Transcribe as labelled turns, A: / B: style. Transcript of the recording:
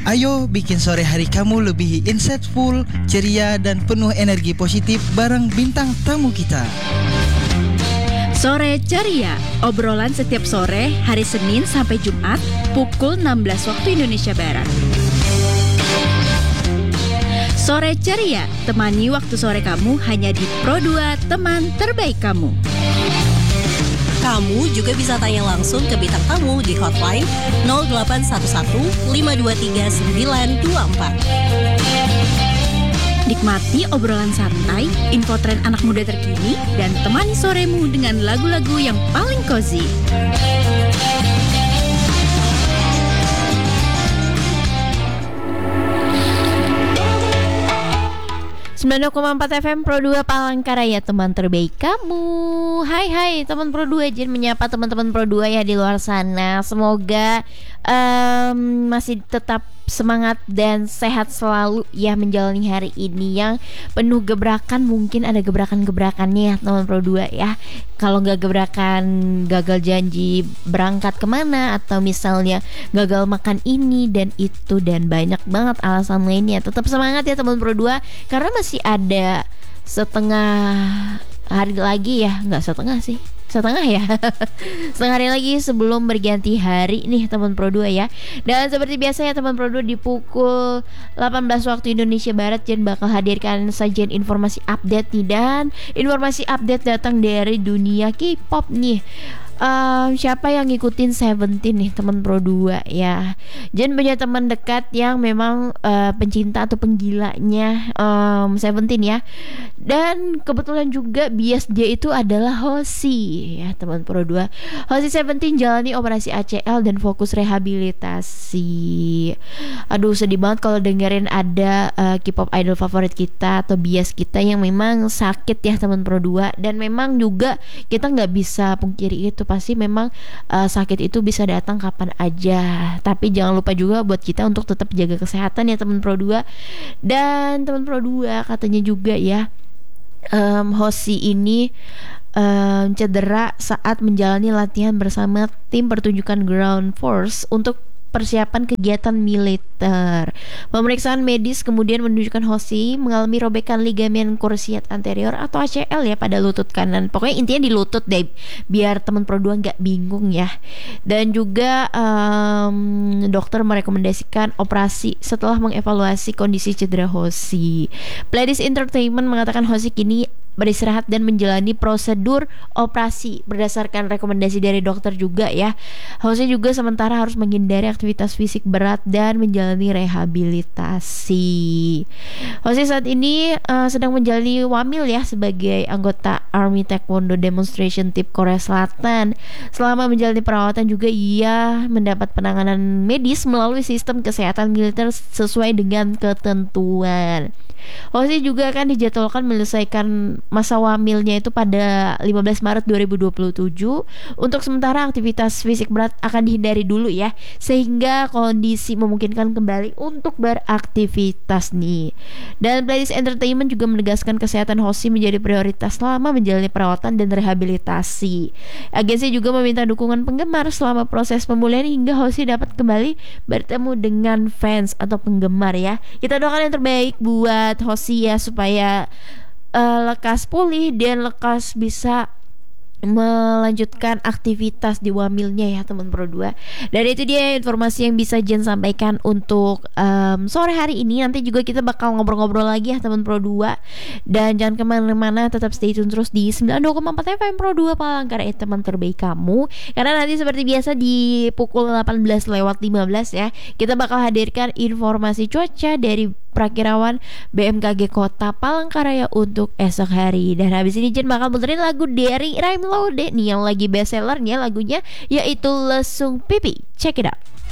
A: Ayo bikin sore hari kamu lebih insightful, ceria, dan penuh energi positif bareng bintang tamu kita.
B: Sore Ceria, obrolan setiap sore hari Senin sampai Jumat pukul 16 waktu Indonesia Barat. Sore Ceria, temani waktu sore kamu hanya di Pro 2, teman terbaik kamu.
C: Kamu juga bisa tanya langsung ke bintang tamu di hotline 0811 523 924.
B: Nikmati obrolan santai, info tren anak muda terkini, dan temani soremu dengan lagu-lagu yang paling cozy. 90,4 FM Pro 2 Palangkaraya, teman terbaik kamu. Hai teman Pro 2, Jen menyapa teman-teman Pro 2 ya di luar sana. Semoga masih tetap semangat dan sehat selalu ya menjalani hari ini yang penuh gebrakan. Mungkin ada gebrakan-gebrakannya ya teman Pro 2 ya. Kalau nggak gebrakan gagal janji berangkat kemana, atau misalnya gagal makan ini dan itu dan banyak banget alasan lainnya, tetap semangat ya teman Pro 2, karena masih ada setengah hari lagi ya. Nggak setengah sih, setengah ya setengah hari lagi sebelum berganti hari nih teman Pro 2 ya. Dan seperti biasa ya teman Pro 2, di pukul 18 waktu Indonesia Barat Jen bakal hadirkan sajian informasi update nih. Dan informasi update datang dari dunia K-pop nih. Siapa yang ngikutin Seventeen nih teman Pro 2 ya. Jen punya teman dekat yang memang pencinta atau penggilanya Seventeen ya. Dan kebetulan juga bias dia itu adalah Hoshi ya teman Pro 2. Hoshi Seventeen jalani operasi ACL dan fokus rehabilitasi. Aduh, sedih banget kalau dengerin ada K-pop idol favorit kita atau bias kita yang memang sakit ya teman Pro 2. Dan memang juga kita nggak bisa pungkiri itu, pasti memang sakit itu bisa datang kapan aja. Tapi jangan lupa juga buat kita untuk tetap jaga kesehatan ya teman Pro 2. Dan teman Pro 2 katanya juga ya, Hoshi ini cedera saat menjalani latihan bersama tim pertunjukan Ground Force untuk persiapan kegiatan militer. Pemeriksaan medis kemudian menunjukkan Hoshi mengalami robekan ligamen cruciate anterior atau ACL ya pada lutut kanan. Pokoknya intinya di lutut deh, biar teman Pro 2 nggak bingung ya. Dan juga dokter merekomendasikan operasi setelah mengevaluasi kondisi cedera Hoshi. Pledis Entertainment mengatakan Hoshi kini beristirahat dan menjalani prosedur operasi berdasarkan rekomendasi dari dokter juga ya. Hoshi juga sementara harus menghindari aktivitas fisik berat dan menjalani rehabilitasi. Hoshi saat ini sedang menjalani wamil ya sebagai anggota Army Taekwondo Demonstration Team Korea Selatan. Selama menjalani perawatan juga ia mendapat penanganan medis melalui sistem kesehatan militer sesuai dengan ketentuan. Hoshi juga akan dijadwalkan menyelesaikan masa wamilnya itu pada 15 Maret 2027. Untuk sementara aktivitas fisik berat akan dihindari dulu ya, sehingga kondisi memungkinkan kembali untuk beraktivitas nih. Dan Pledis Entertainment juga menegaskan kesehatan Hoshi menjadi prioritas selama menjalani perawatan dan rehabilitasi. Agensi juga meminta dukungan penggemar selama proses pemulihan hingga Hoshi dapat kembali bertemu dengan fans atau penggemar ya. Kita doakan yang terbaik buat Hoshi ya, supaya lekas pulih dan lekas bisa melanjutkan aktivitas di wamilnya ya teman Pro 2. Dan itu dia informasi yang bisa Jen sampaikan untuk sore hari ini. Nanti juga kita bakal ngobrol-ngobrol lagi ya teman Pro 2. Dan jangan kemana-mana, tetap stay tune terus di 92,4 FM Pro 2 Palangkaraya, teman terbaik kamu. Karena nanti seperti biasa di pukul 18:15 ya, kita bakal hadirkan informasi cuaca dari Prakirawan BMKG Kota Palangkaraya untuk esok hari. Dan habis ini Jen bakal muterin lagu dari Rhyme Lode nih yang lagi best sellernya lagunya, yaitu Lesung Pipi. Check it out.